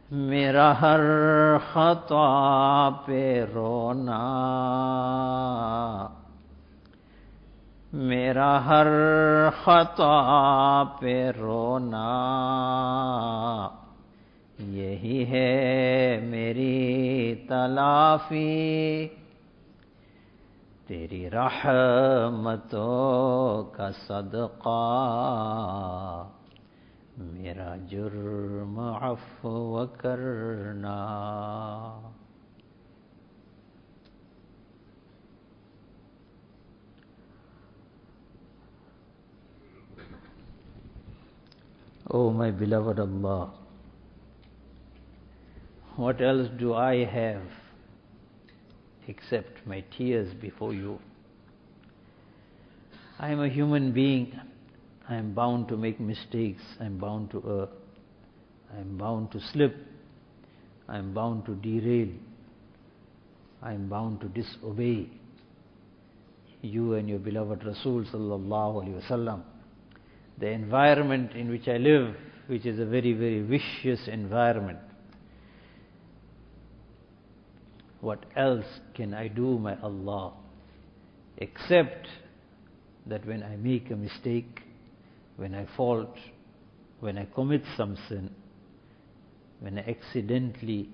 मेरा हर खता पे रोना, मेरा हर खता पे रोना, यही है मेरी तलाफी। तेरी रहमतों का सदका, मेरा जुर्म अफ़्व करना। Oh my beloved Allah, what else do I have except my tears before you? I am a human being. I am bound to make mistakes. I am bound to err. I am bound to slip. I am bound to derail. I am bound to disobey you and your beloved Rasul sallallahu alaihi wasallam. The environment in which I live, which is a very, very vicious environment. What else can I do, my Allah, except that when I make a mistake, when I fault, when I commit some sin, when I accidentally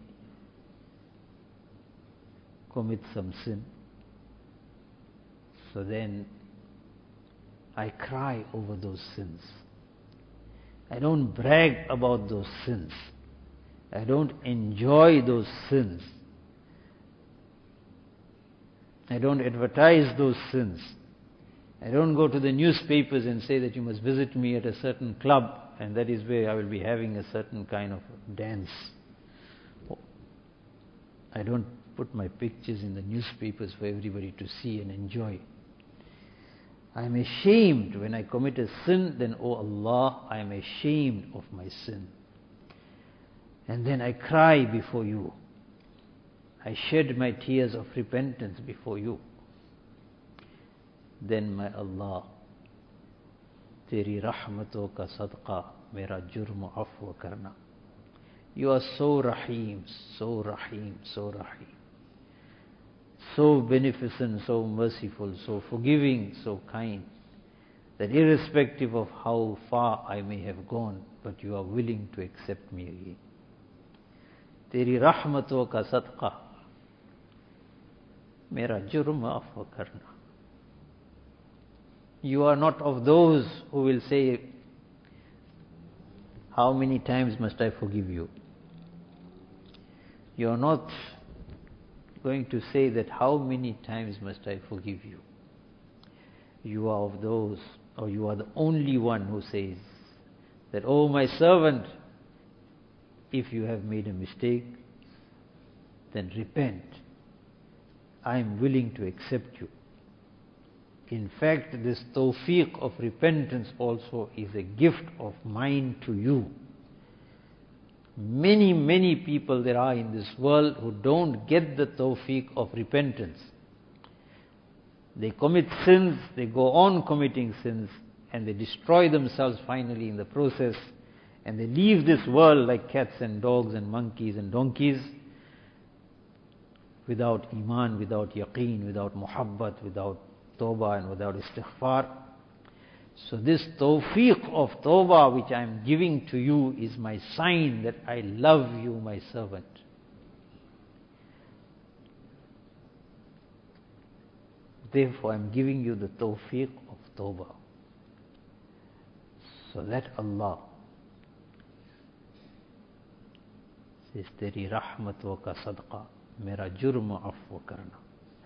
commit some sin, so then I cry over those sins. I don't brag about those sins. I don't enjoy those sins. I don't advertise those sins. I don't go to the newspapers and say that you must visit me at a certain club and that is where I will be having a certain kind of dance. I don't put my pictures in the newspapers for everybody to see and enjoy. I am ashamed when I commit a sin, then, oh Allah, I am ashamed of my sin. And then I cry before you. I shed my tears of repentance before you. Then, my Allah, Teri rahmaton ka sadqa, mera jurm afwa karna. You are so Rahim, so Rahim, so Rahim. So beneficent, so merciful, so forgiving, so kind, that irrespective of how far I may have gone, but you are willing to accept me again. Teri rahmaton ka sadqa, mera jurm afwa karna. You are not of those who will say, how many times must I forgive you? You are not going to say that how many times must I forgive you? You are of those, or you are the only one who says that, oh my servant, if you have made a mistake, then repent. I am willing to accept you. In fact, this tawfiq of repentance also is a gift of mine to you. Many, many people there are in this world who don't get the tawfiq of repentance. They commit sins, they go on committing sins, and they destroy themselves finally in the process, and they leave this world like cats and dogs and monkeys and donkeys, without iman, without yaqeen, without muhabbat, without tawbah and without istighfar. So this tawfiq of tawbah which I am giving to you is my sign that I love you, my servant. Therefore I am giving you the tawfiq of tawbah. So let Allah says, Teri rahmaton ka sadqa, mera jurm afwa karna.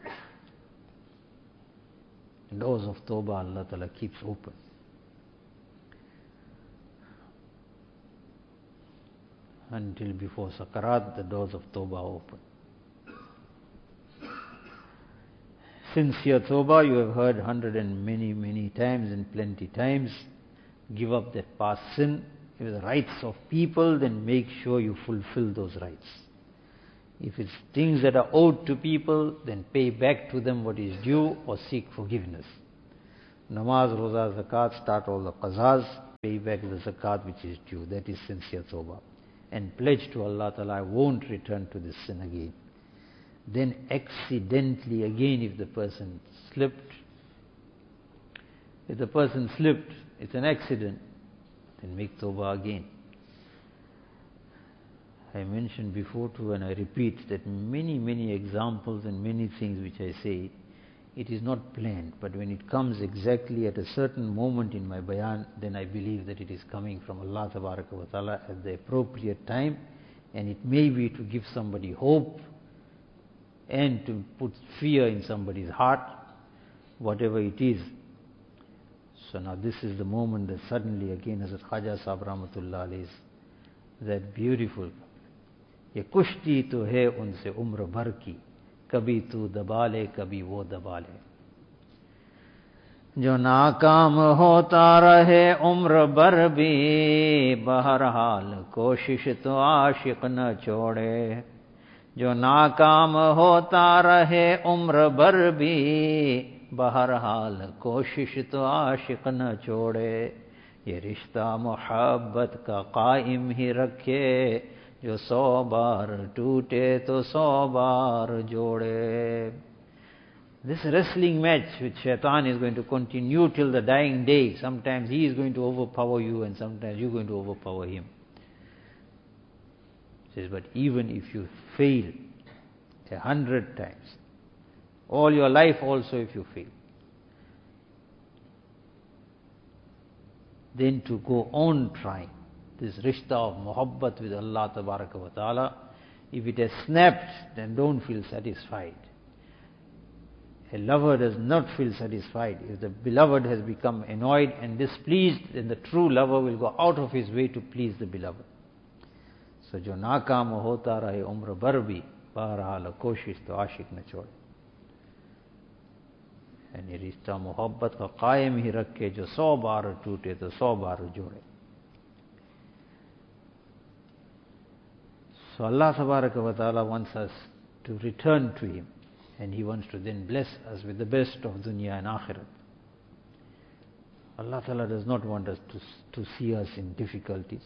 The doors of Tawbah Allah Ta'ala keeps open. Until before Sakarat, the doors of Tawbah are open. Sincere Tawbah, you have heard 100 and many times and plenty times. Give up that past sin. If it's the rights of people, then make sure you fulfill those rights. If it's things that are owed to people, then pay back to them what is due or seek forgiveness. Namaz, Roza, Zakat, start all the qazas, pay back the zakat which is due. That is sincere tawbah. and pledge to Allah Ta'ala, I won't return to this sin again. Then accidentally again, if the person slipped, it's an accident, then make tawbah again. I mentioned before too, and I repeat, that many examples and many things which I say, it is not planned, but when it comes exactly at a certain moment in my bayan, then I believe that it is coming from Allah Tabaraka wa Ta'ala at the appropriate time, and it may be to give somebody hope and to put fear in somebody's heart, whatever it is. So now this is the moment that suddenly again Hazrat Khaja Sahib Rahmatullah Alayhi, that beautiful, ये कुश्ती तो है उनसे उम्र भर की, कभी तू दबा ले कभी वो दबा ले, जो नाकाम होता रहे उम्र भर भी, बहरहाल कोशिश तो आशिक न छोड़े, जो नाकाम होता रहे उम्र भर भी, बहरहाल कोशिश तो आशिक न छोड़े, ये रिश्ता मोहब्बत का कायम ही रखे, जो 100 बार टूटे तो 100 बार जोड़े. This wrestling match with Shaitan is going to continue till the dying day. Sometimes he is going to overpower you and sometimes you are going to overpower him. He says, but even if you fail 100 times, all your life also if you fail, then to go on trying. This rishta of muhabbat with Allah Tabaraka wa Ta'ala, if it has snapped, then don't feel satisfied. A lover does not feel satisfied. If the beloved has become annoyed and displeased, then the true lover will go out of his way to please the beloved. So, jo naakaam hota rahe umr bhar bhi, bahraal koshish to aashik na chode. And ye rishta muhabbat ka qaim hi rakhe, jo 100 baar toote to 100 baar jode. So Allah Tabaraka wa Ta'ala wants us to return to Him, and He wants to then bless us with the best of dunya and akhirat. Allah Ta'ala does not want us to see us in difficulties.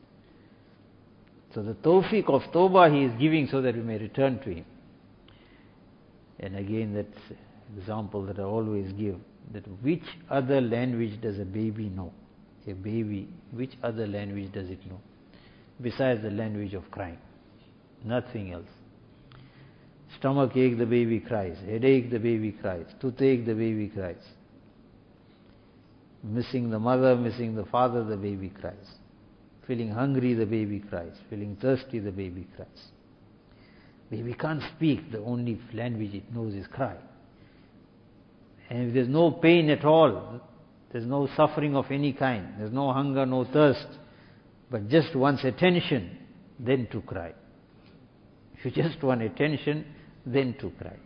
So the tawfiq of tawbah He is giving so that we may return to Him. And again, that's an example that I always give, that which other language does a baby know? A baby, which other language does it know? Besides the language of crying. Nothing else. Stomach ache, the baby cries. Headache, the baby cries. Toothache, the baby cries. Missing the mother, missing the father, the baby cries. Feeling hungry, the baby cries. Feeling thirsty, the baby cries. Baby can't speak. The only language it knows is cry. And if there's no pain at all, there's no suffering of any kind, there's no hunger, no thirst, but just wants attention, then to cry. If you just want attention, then to cry.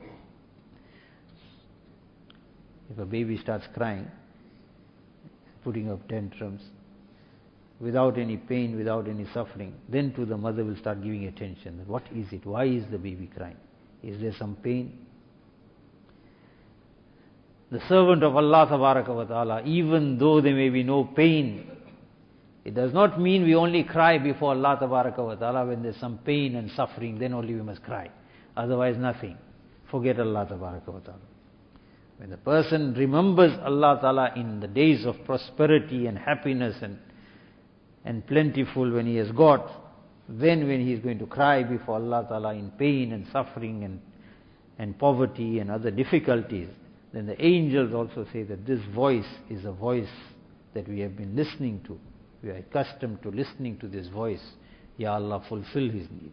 If a baby starts crying, putting up tantrums, without any pain, without any suffering, then to the mother will start giving attention. What is it? Why is the baby crying? Is there some pain? The servant of Allah Tabaraka wa Ta'ala, even though there may be no pain, it does not mean we only cry before Allah Tabaraka wa Ta'ala when there's some pain and suffering, then only we must cry. Otherwise nothing. Forget Allah Tabaraka wa Ta'ala. When the person remembers Allah Ta'ala in the days of prosperity and happiness and plentiful when he has got, then when he is going to cry before Allah Ta'ala in pain and suffering and poverty and other difficulties, then the angels also say that this voice is a voice that we have been listening to. We are accustomed to listening to this voice. Ya Allah, fulfill his needs.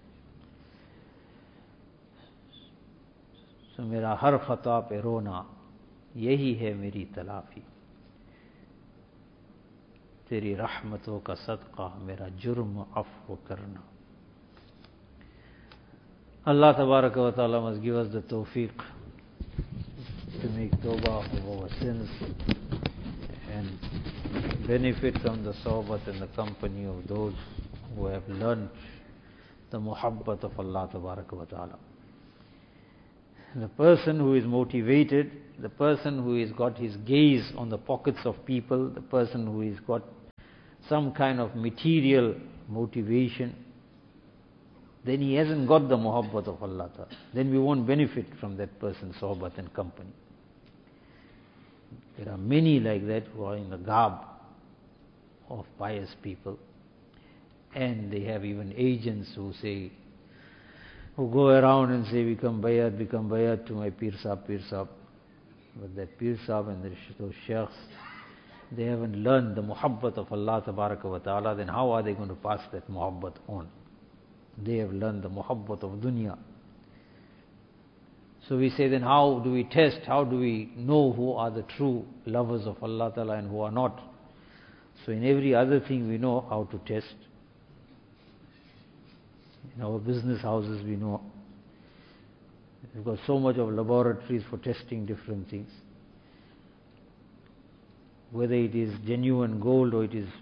So mera har khata pe rona, yahi hai meri talafi. Teri rahmaton ka sadqa, mera jurm afw karna. Allah Tabaraka wa Ta'ala must give us the tawfiq to make tawbah of our sins and benefit from the sohbat and the company of those who have learnt the muhabbat of Allah Tabaraka wa Ta'ala. The person who is motivated, the person who has got his gaze on the pockets of people, the person who has got some kind of material motivation, then he hasn't got the muhabbat of Allah Ta'ala. Then we won't benefit from that person's sohbat and company. There are many like that who are in the garb of pious people, and they have even agents who go around and say, become bayat to my Pir Sahib. But that Pir Sahib and those sheikhs, they haven't learned the muhabbat of Allah Tabaraka wa Ta'ala, then how are they going to pass that muhabbat on? They have learned the muhabbat of dunya. So we say, then how do we test, how do we know who are the true lovers of Allah Ta'ala and who are not? So in every other thing we know how to test. In our business houses we know. We've got so much of laboratories for testing different things. Whether it is genuine gold or it is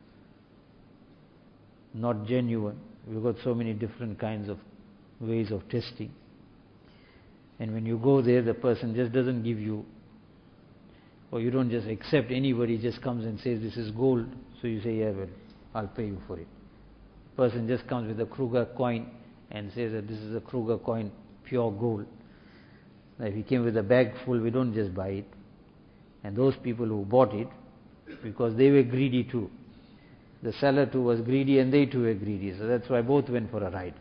not genuine. We've got so many different kinds of ways of testing. And when you go there, the person just doesn't give you, or you don't just accept anybody just comes and says this is gold. So you say, yeah, well, I'll pay you for it. The person just comes with a Kruger coin and says that this is a Kruger coin, pure gold. Now if he came with a bag full, we don't just buy it. And those people who bought it, because they were greedy too. The seller too was greedy and they too were greedy. So that's why both went for a ride.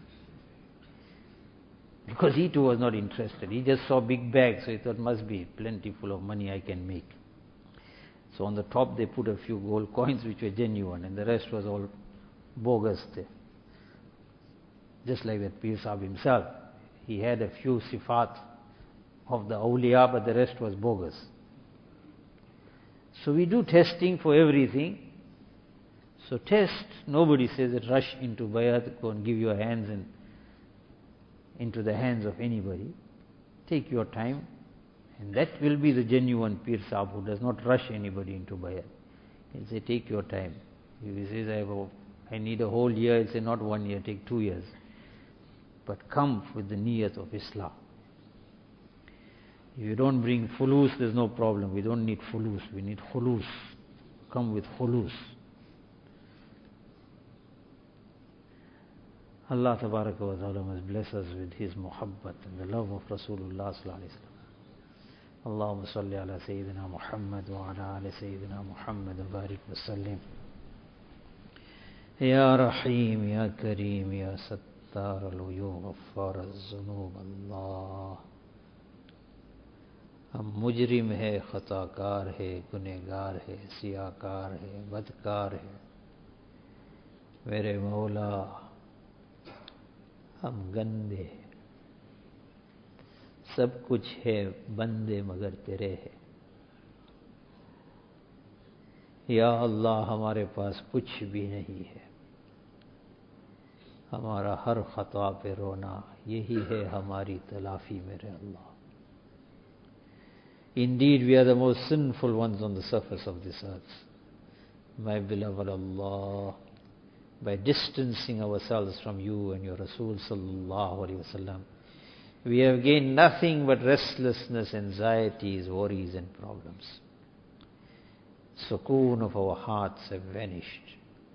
Because he too was not interested. He just saw big bags, so he thought must be plenty full of money I can make. So on the top they put a few gold coins which were genuine, and the rest was all bogus there. Just like that Pir Sahib himself. He had a few sifat of the awliya, but the rest was bogus. So we do testing for everything. So test, nobody says that rush into bayat, go and give your hands into the hands of anybody. Take your time, and that will be the genuine Pir Sahib who does not rush anybody into bayat. He'll say, take your time. If he says, I need a whole year, he'll say, not 1 year, take 2 years. But come with the niyat of Islam. If you don't bring fulus, there's no problem. We don't need fulus, we need khulus. Come with khulus. Allah Tabaraka wa Ta'ala must bless us with His muhabbat and the love of Rasulullah Sallallahu Alaihi Wasallam. Allahumma salli ala Sayyidina Muhammad wa ala ala Sayyidina Muhammad wa barik wa sallim. Ya Rahim, Ya Kareem, Ya Sattar al-Uyub, Ghaffar al-Zunub, Allah. हम मुजरिम है, खताकार है, गुनहगार है, सियाकार है, बदकार है। मेरे मौला हम गंदे, सब कुछ है बंदे मगर तेरे है। या अल्लाह हमारे पास कुछ भी नहीं है, हमारा हर खता पे रोना यही है हमारी तलाफी मेरे अल्लाह। Indeed, we are the most sinful ones on the surface of this earth. My beloved Allah, by distancing ourselves from you and your Rasul sallallahu alaihi wasallam, we have gained nothing but restlessness, anxieties, worries and problems. Sukoon of our hearts have vanished.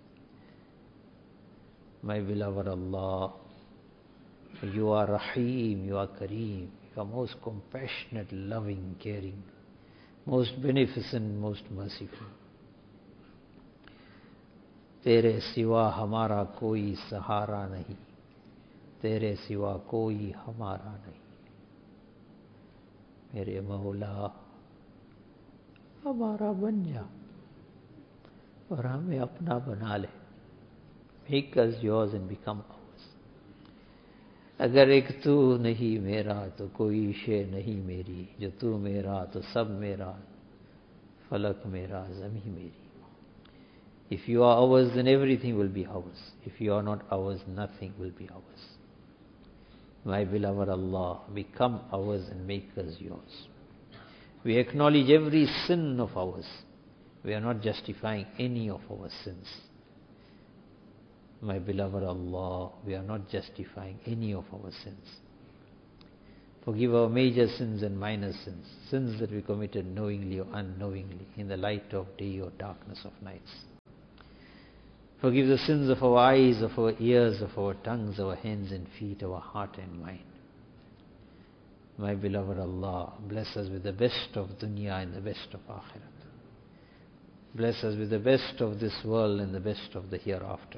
My beloved Allah, you are Rahim, you are Kareem, you are most compassionate, loving, caring, most beneficent, most merciful. तेरे सिवा हमारा कोई सहारा नहीं, तेरे सिवा कोई हमारा नहीं। मेरे मौला हमारा बन जा और हमें अपना बना ले. Make us yours and become ours. अगर एक तू नहीं मेरा तो कोई शे नहीं मेरी, जो तू मेरा तो सब मेरा, फलक मेरा ज़मी मेरी. If you are ours, then everything will be ours. If you are not ours, nothing will be ours. My beloved Allah, become ours and make us yours. We acknowledge every sin of ours. We are not justifying any of our sins. My beloved Allah, we are not justifying any of our sins. Forgive our major sins and minor sins, sins that we committed knowingly or unknowingly, in the light of day or darkness of nights. Forgive the sins of our eyes, of our ears, of our tongues, our hands and feet, our heart and mind. My beloved Allah, bless us with the best of dunya and the best of akhirat. Bless us with the best of this world and the best of the hereafter.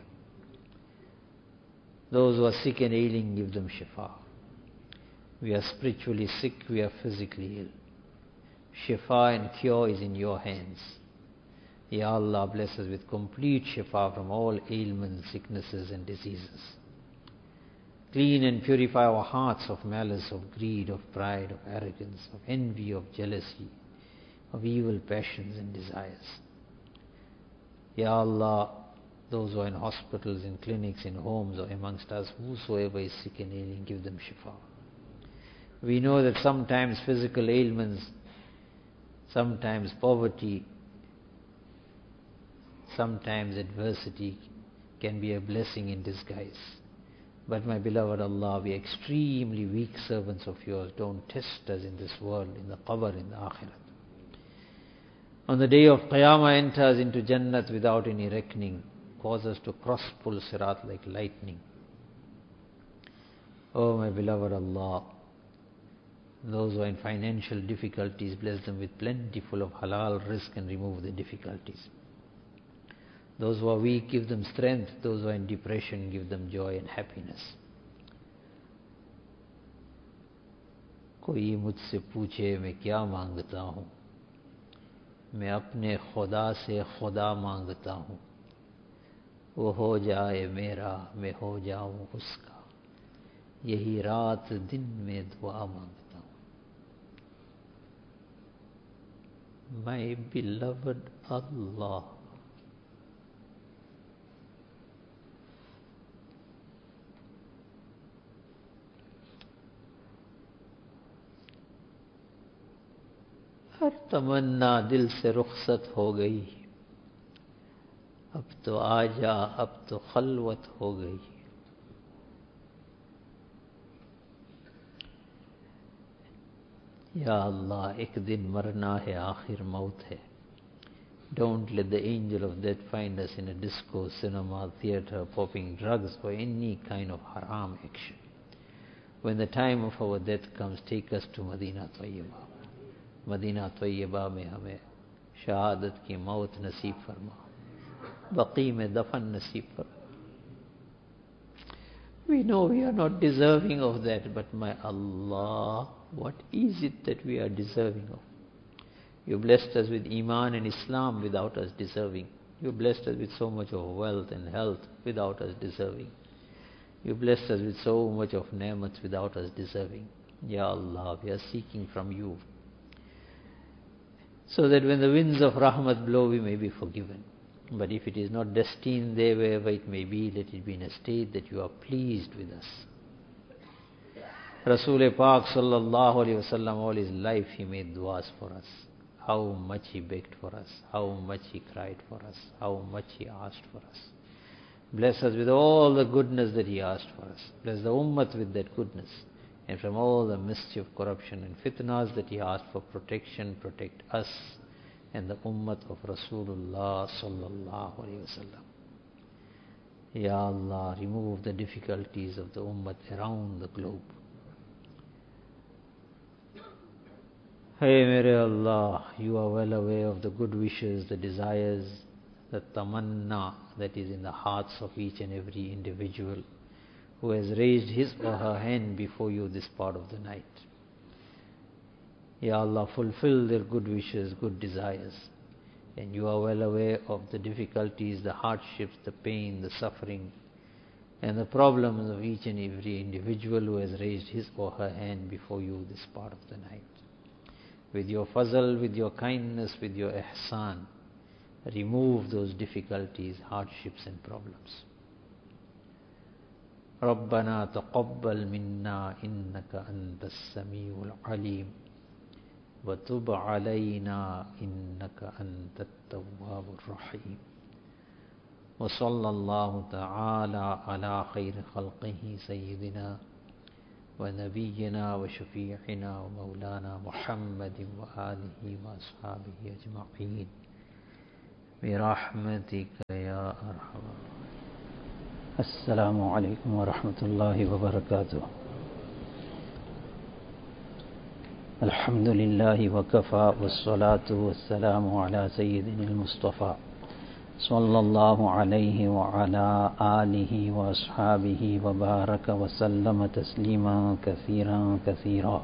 Those who are sick and ailing, give them shifa. We are spiritually sick, we are physically ill. Shifa and cure is in your hands. Ya Allah, bless us with complete shifa from all ailments, sicknesses and diseases. Clean and purify our hearts of malice, of greed, of pride, of arrogance, of envy, of jealousy, of evil passions and desires. Ya Allah, those who are in hospitals, in clinics, in homes or amongst us, whosoever is sick and ailing, give them shifa. We know that sometimes physical ailments, sometimes poverty, sometimes adversity can be a blessing in disguise. But my beloved Allah, we are extremely weak servants of yours. Don't test us in this world, in the qabr, in the akhirat. On the day of Qiyamah, enter us into Jannat without any reckoning. Cause us to cross pull sirat like lightning. Oh my beloved Allah, those who are in financial difficulties, bless them with plentiful of halal rizq and remove the difficulties. Those who are weak, give them strength. Those who are in depression, give them joy and happiness. कोई मुझसे पूछे मैं क्या मांगता हूँ, मैं अपने खुदा से खुदा मांगता हूँ, वो हो जाए मेरा, मैं हो जाऊँ उसका, यही रात दिन में दुआ मांगता हूँ. My beloved Allah, हर तमन्ना दिल से रुखसत हो गई, अब तो आजा, अब तो खलवत हो गई. या अल्लाह, एक दिन मरना है, आखिर मौत है. Don't let the angel of death find us in a disco, cinema, theater, popping drugs or any kind of haram action. When the time of our death comes, take us to Madina Tayyibah. Medina Taiba में हमें शहादत की मौत नसीब फरमा, बकी में दफन नसीब फरमा. We know we are not deserving of that, but my Allah, what is it that we are deserving of? You blessed us with Iman and Islam without us deserving. You blessed us with so much of wealth and health without us deserving. You blessed us with so much of ni'mat without us deserving. Ya Allah, we are seeking from you, so that when the winds of rahmat blow, we may be forgiven. But if it is not destined there, wherever it may be, let it be in a state that you are pleased with us. Rasul Pak sallallahu alayhi wasallam, all his life he made du'as for us. How much he begged for us, how much he cried for us, how much he asked for us. Bless us with all the goodness that he asked for us. Bless the ummah with that goodness. And from all the mischief, corruption and fitnas that he asked for protection, protect us and the ummah of Rasulullah sallallahu alayhi wasallam. Ya Allah, remove the difficulties of the ummah around the globe. Hey mere Allah, you are well aware of the good wishes, the desires, the tamanna that is in the hearts of each and every individual who has raised his or her hand before you this part of the night. Ya Allah, fulfill their good wishes, good desires. And you are well aware of the difficulties, the hardships, the pain, the suffering, and the problems of each and every individual who has raised his or her hand before you this part of the night. With your fazl, with your kindness, with your ihsan, remove those difficulties, hardships and problems. ربنا تقبل منا إنك أنت السميع العليم وتب علينا إنك أنت التواب الرحيم وصلى الله تعالى على خير خلقه سيدنا ونبينا وشفيعنا ومولانا محمد وآله وأصحابه أجمعين برحمتك يا أرحم الراحمين. Assalamu alaikum wa rahmatullahi wa barakatuh. Alhamdulillahi wa kafa wa salatu wa salamu ala sayyidina al-Mustafa sallallahu alayhi wa ala alihi wa ashabihi wa baraka wa sallama tasliman kathiran kathira.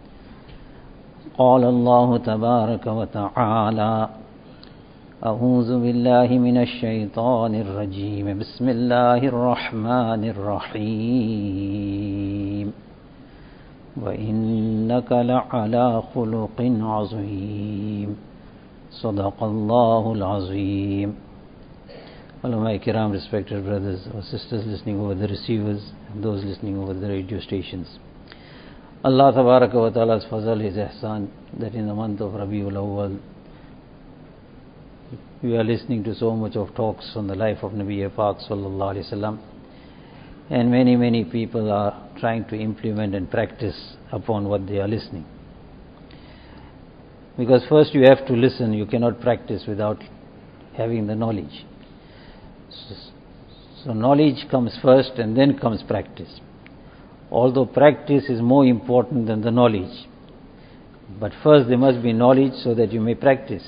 Qala Allahu tabaraka wa ta'ala أعوذ بالله من الشيطان الرجيم بسم الله الرحمن الرحيم وإنك لعلى خلق عظيم صدق الله العظيم. Ulama Kiram, respected brothers or sisters listening over the receivers and those listening over the radio stations, Allah Tabaraka wa Ta'ala's fazal, His ihsan, that in the month of Rabiul Awwal we are listening to so much of talks on the life of Nabi Pak sallallahu alaihi wasallam, and many people are trying to implement and practice upon what they are listening. Because first you have to listen, you cannot practice without having the knowledge. So knowledge comes first and then comes practice. Although practice is more important than the knowledge, but first there must be knowledge so that you may practice.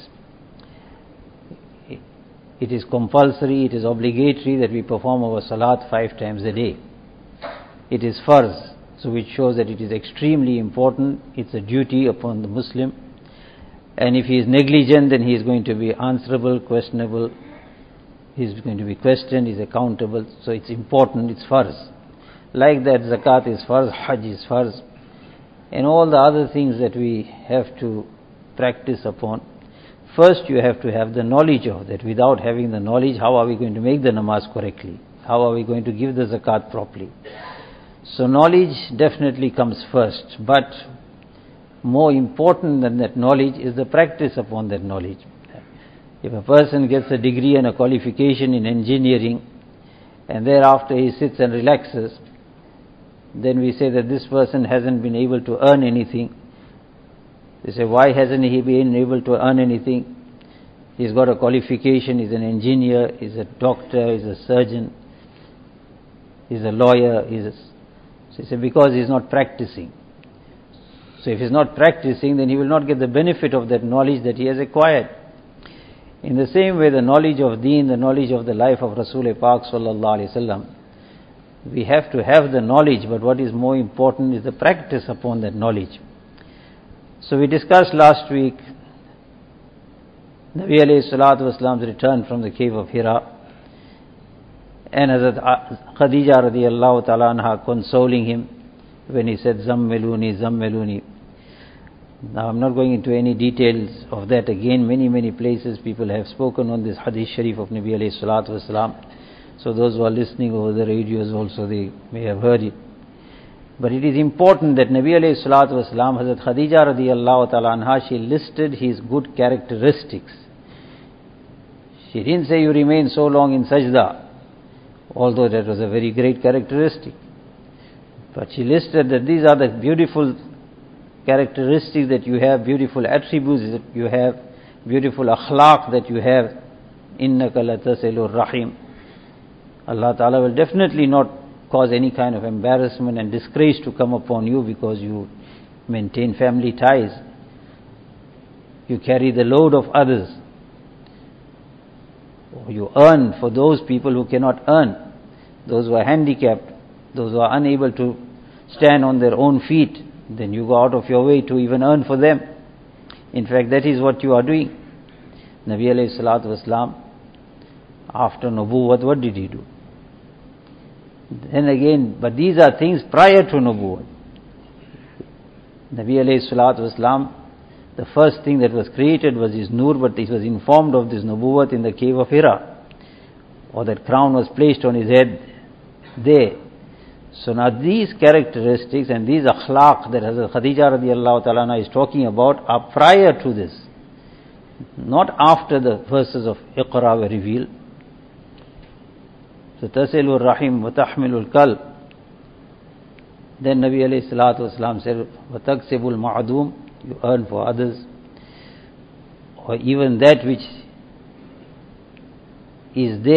It is compulsory, it is obligatory that we perform our salat 5 times a day. It is farz, so which shows that it is extremely important. It's a duty upon the Muslim, and if he is negligent, then he is going to be answerable, questionable, he is going to be questioned, he is accountable. So it's important, it's farz. Like that, zakat is farz, hajj is farz, and all the other things that we have to practice upon. First you have to have the knowledge of that. Without having the knowledge, how are we going to make the namaz correctly? How are we going to give the zakat properly? So knowledge definitely comes first, but more important than that knowledge is the practice upon that knowledge. If a person gets a degree and a qualification in engineering, and thereafter he sits and relaxes, then we say that this person hasn't been able to earn anything. They say, why hasn't he been able to earn anything? He's got a qualification, he's an engineer, he's a doctor, he's a surgeon, he's a lawyer. So they say, because he's not practicing. So if he's not practicing, then he will not get the benefit of that knowledge that he has acquired. In the same way, the knowledge of deen, the knowledge of the life of Rasul Pak sallallahu alaihi wasallam, we have to have the knowledge, but what is more important is the practice upon that knowledge. So we discussed last week Nabi alayhi salatu wasalam's return from the cave of Hira, and Hazrat Khadija radiyallahu ta'ala anha consoling him when he said, Zammiluni, Zammiluni. Now I'm not going into any details of that again. Many places people have spoken on this hadith sharif of Nabi alayhi salatu wasalam. So those who are listening over the radios also, they may have heard it. But it is important that Nabi alayhi salatu wasalam, Hazrat Khadija radiyallahu ta'ala anha, she listed his good characteristics. She didn't say you remain so long in sajda, although that was a very great characteristic. But she listed that these are the beautiful characteristics that you have, beautiful attributes that you have, beautiful akhlaq that you have. Innaka latasilur rahim. Allah ta'ala will definitely not cause any kind of embarrassment and disgrace to come upon you because you maintain family ties. You carry the load of others. Or you earn for those people who cannot earn, those who are handicapped, those who are unable to stand on their own feet. Then you go out of your way to even earn for them. In fact, that is what you are doing. Nabi alayhi salatu wasalam, after nubuwwat, what did he do? Then again, but these are things prior to nubuwwat. Nabi alayhi salatu wasalam, the first thing that was created was his nur, but he was informed of this nubuwwat in the cave of Hira, or that crown was placed on his head there. So now these characteristics and these akhlaq that Hazrat Khadija radiyallahu ta'ala anha is talking about are prior to this, not after the verses of Iqra were revealed. So tasilur rahim wa tahmilul qalb. Then Nabi alayhi salatu wasalam said, wa taksibul ma'adum, you earn for others, or even that which is there